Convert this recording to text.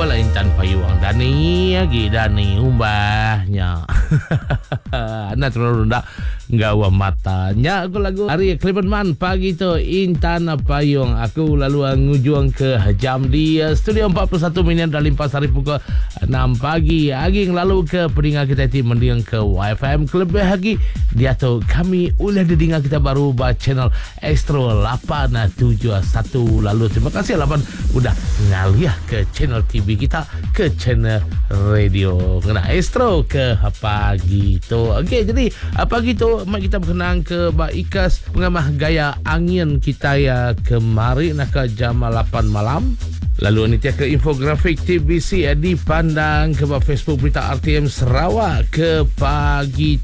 wala Intan Payuang Dani lagi Dani umbahnya. Anak terlalu gawa matanya aku lagu Ari Kliberman pagi tu Intan Payung aku lalu ngujuang ke jam di studio 41 minit dari Pasar pukul 6 pagi aging lalu ke pendengar kita ti mendiang ke YFM lebih lagi dia tu kami ulah dengar kita baru ba channel Astro 871 lalu terima kasih 8 udah ngaliah ke channel TV kita ke channel radio kena Astro ke pagi tu. Okey jadi pagi tu kita berkenaan ke Mbak Ikas pengamah gaya angin kita ya kemarin nak ke jam 8 malam. Lalu ini ke infografik TBC dipandang ke Facebook berita RTM Sarawak ke pagi